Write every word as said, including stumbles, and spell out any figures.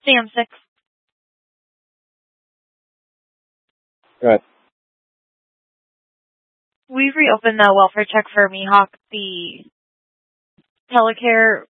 Sam six. Good. We've reopened the welfare check for Mihawk. The telecare